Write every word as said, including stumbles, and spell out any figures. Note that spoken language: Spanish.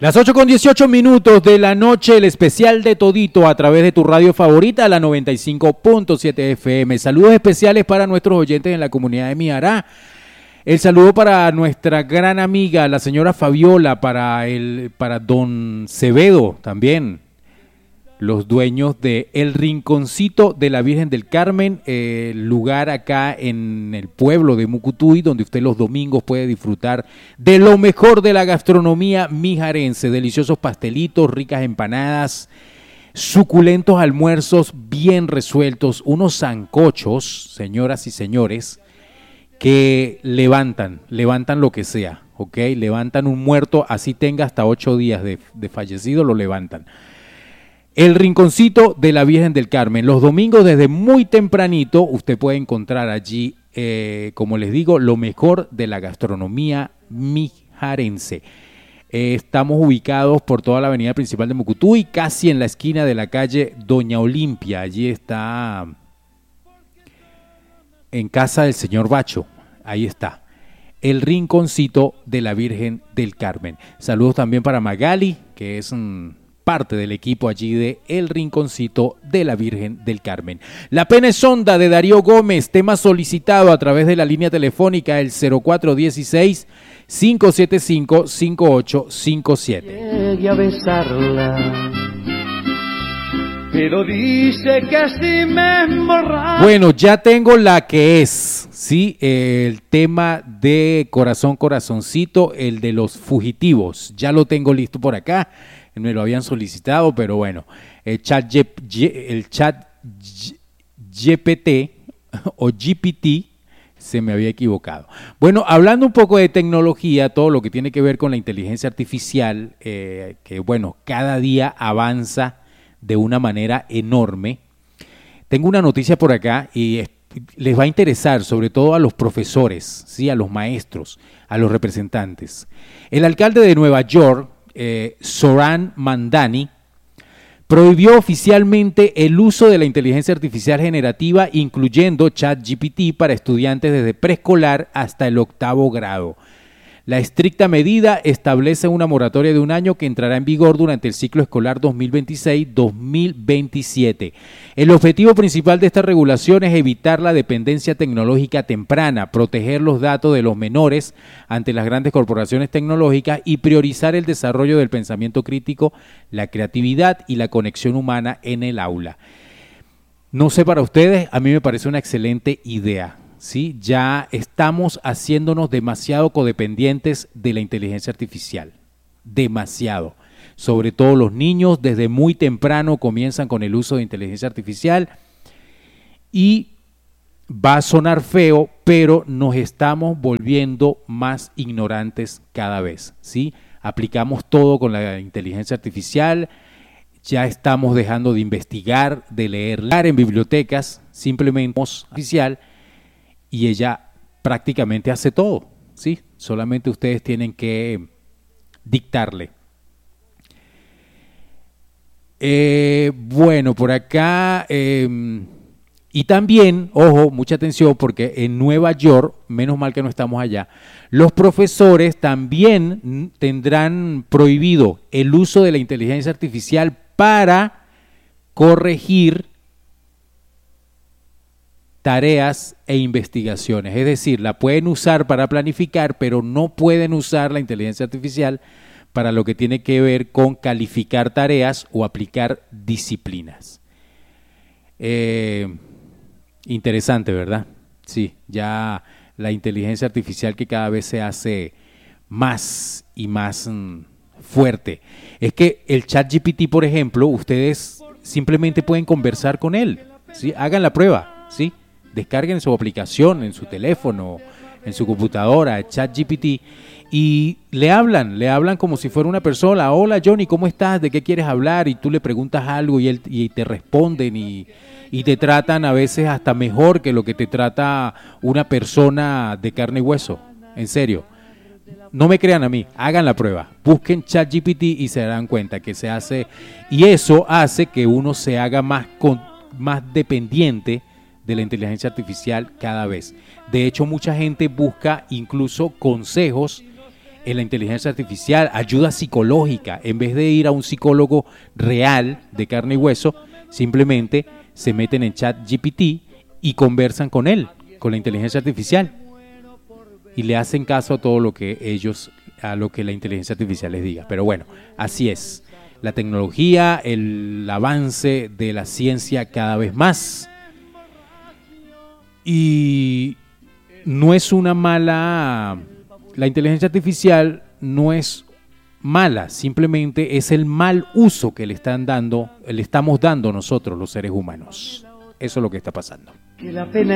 Las ocho con dieciocho minutos de la noche, el especial de Todito a través de tu radio favorita, la noventa y cinco punto siete F M. Saludos especiales para nuestros oyentes en la comunidad de Miará. El saludo para nuestra gran amiga, la señora Fabiola, para el, para don Cebedo también, los dueños de El Rinconcito de la Virgen del Carmen, eh, lugar acá en el pueblo de Mucutuy, donde usted los domingos puede disfrutar de lo mejor de la gastronomía mijarense, deliciosos pastelitos, ricas empanadas, suculentos almuerzos bien resueltos, unos sancochos, señoras y señores, que levantan, levantan lo que sea, ¿ok? Levantan un muerto, así tenga hasta ocho días de, de fallecido, lo levantan. El Rinconcito de la Virgen del Carmen. Los domingos desde muy tempranito usted puede encontrar allí, eh, como les digo, lo mejor de la gastronomía mijarense. Eh, estamos ubicados por toda la avenida principal de Mucutuy, casi en la esquina de la calle Doña Olimpia. Allí está, en casa del señor Bacho, ahí está. El Rinconcito de la Virgen del Carmen. Saludos también para Magali, que es un... parte del equipo allí de El Rinconcito de la Virgen del Carmen. La pena es honda de Darío Gómez, tema solicitado a través de la línea telefónica el cero cuatro uno seis, cinco siete cinco, cinco ocho cinco siete. Llegué a besarla, pero dice que así me emborracha. Bueno, ya tengo la que es, sí, el tema de Corazón Corazoncito, el de los fugitivos. Ya lo tengo listo por acá. Me lo habían solicitado, pero bueno, el chat, el chat G P T o G P T se me había equivocado. Bueno, hablando un poco de tecnología, todo lo que tiene que ver con la inteligencia artificial, eh, que bueno, cada día avanza de una manera enorme. Tengo una noticia por acá y les va a interesar, sobre todo a los profesores, ¿sí? A los maestros, a los representantes. El alcalde de Nueva York, Eh, Zohran Mamdani, prohibió oficialmente el uso de la inteligencia artificial generativa, incluyendo ChatGPT, para estudiantes desde preescolar hasta el octavo grado. La estricta medida establece una moratoria de un año que entrará en vigor durante el ciclo escolar dos mil veintiséis dos mil veintisiete. El objetivo principal de esta regulación es evitar la dependencia tecnológica temprana, proteger los datos de los menores ante las grandes corporaciones tecnológicas y priorizar el desarrollo del pensamiento crítico, la creatividad y la conexión humana en el aula. No sé para ustedes, a mí me parece una excelente idea. ¿Sí? Ya estamos haciéndonos demasiado codependientes de la inteligencia artificial, demasiado. Sobre todo los niños desde muy temprano comienzan con el uso de inteligencia artificial y va a sonar feo, pero nos estamos volviendo más ignorantes cada vez, ¿sí? Aplicamos todo con la inteligencia artificial, ya estamos dejando de investigar, de leer en bibliotecas, simplemente artificial. Y ella prácticamente hace todo, ¿sí? Solamente ustedes tienen que dictarle. Eh, bueno, por acá, eh, y también, ojo, mucha atención, porque en Nueva York, menos mal que no estamos allá, los profesores también tendrán prohibido el uso de la inteligencia artificial para corregir tareas e investigaciones, es decir, la pueden usar para planificar, pero no pueden usar la inteligencia artificial para lo que tiene que ver con calificar tareas o aplicar disciplinas. Eh, interesante, ¿verdad? Sí, ya la inteligencia artificial que cada vez se hace más y más mm, fuerte. Es que el ChatGPT, por ejemplo, ustedes simplemente pueden conversar con él, ¿sí? Hagan la prueba, ¿sí? Descarguen su aplicación en su teléfono, en su computadora, ChatGPT, y le hablan, le hablan como si fuera una persona. Hola Johnny, ¿cómo estás? ¿De qué quieres hablar? Y tú le preguntas algo y, él, y te responden y, y te tratan a veces hasta mejor que lo que te trata una persona de carne y hueso. En serio. No me crean a mí, hagan la prueba. Busquen ChatGPT y se darán cuenta que se hace, y eso hace que uno se haga más, con, más dependiente de la inteligencia artificial cada vez. De hecho, mucha gente busca incluso consejos en la inteligencia artificial, ayuda psicológica. En vez de ir a un psicólogo real de carne y hueso, simplemente se meten en chat G P T y conversan con él, con la inteligencia artificial, y le hacen caso a todo lo que ellos, a lo que la inteligencia artificial les diga. Pero bueno, así es. La tecnología, el avance de la ciencia cada vez más. Y no es una mala... La inteligencia artificial no es mala, simplemente es el mal uso que le están dando, le estamos dando nosotros los seres humanos. Eso es lo que está pasando. Que la pena